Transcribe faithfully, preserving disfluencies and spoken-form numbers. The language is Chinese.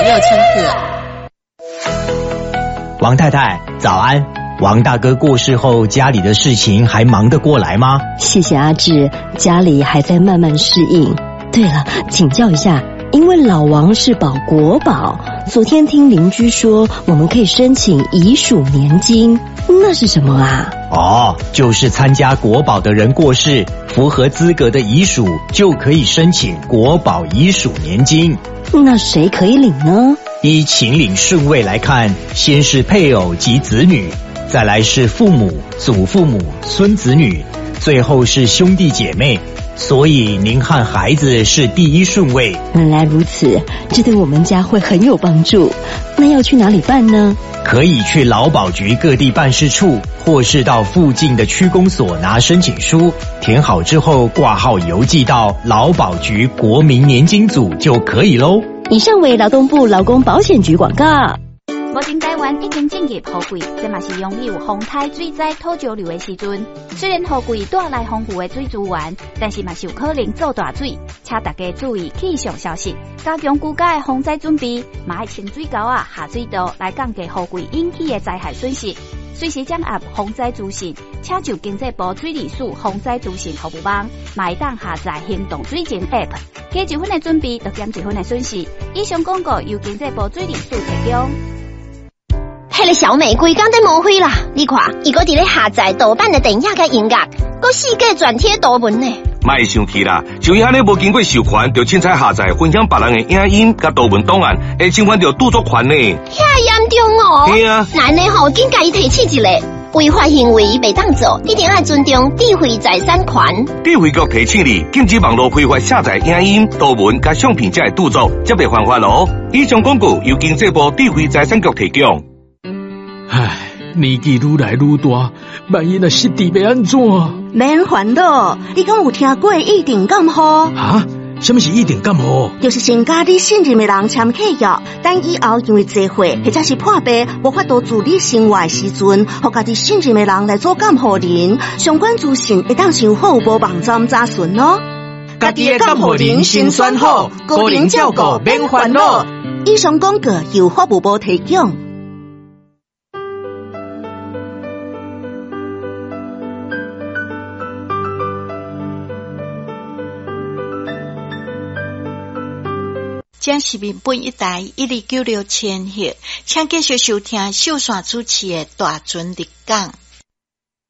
有亲子。 王太太，早安。王大哥过世后，家里的事情还忙得过来吗？ 谢谢阿志，家里还在慢慢适应。对了，请教一下，因为老王是保国保，昨天听邻居说我们可以申请遗属年金，那是什么啊？ 哦，就是参加国保的人过世，符合资格的遗属就可以申请国保遗属年金。 那谁可以领呢？ 依请领顺位来看，先是配偶及子女，再来是父母、祖父母、孙子女，最后是兄弟姐妹。所以您和孩子是第一顺位。 原来如此，这对我们家会很有帮助。那要去哪里办呢？ 可以去劳保局各地办事处，或是到附近的区公所拿申请书，填好之后挂号邮寄到劳保局国民年金组就可以咯。 以上为劳动部劳工保险局广告。 目前台湾已经进入雨季，这嘛是拥有风台水灾土石流的时阵。虽然雨季带来丰富的水资源，但是嘛是有可能造大水，请大家注意气象消息，加强居家的防灾准备，嘛要清水沟啊、下水道来降低雨季引起的灾害损失。随时掌握防灾资讯，请就经济部水利署防灾资讯服务网，嘛会当下载行动水情 App， 加一分的准备，就减一分的损失。以上广告由经济部水利署提供。 迄个小美规工在误会啦！你看，伊搁伫咧下载盗版的电影甲音乐，搁四界转贴图文呢。 莫生气啦，像伊安尼无经过授权，就凊彩下载分享别人的影音甲图文档案，会侵犯到著作权呢。 遐严重哦！ 对啊， 咱呢吼，紧甲伊提起一个违法行为袂当做，一定要尊重智慧财产权。 智慧局提醒你，禁止网络非法下载影音、图文甲相片才会著作，则袂犯法咯。以上广告由经济部智慧财产局提供。 唉，年纪愈来愈大，万一若失智要安怎？ 免烦恼，你敢有听过一定感冒？ 啊？什么是一定感冒？ 就是先甲你信任的人签契约，等以后因为坐火或者是破病无法度自理生活的时阵，互家己信任的人来做监护人，相关资讯会当上服务部网站查询哦。 家己的监护人先选好，个人照顾免烦恼。 以上广告由服务部提供。 这是民本一台一二九六千赫，请继续收听秀山主持的大船入港。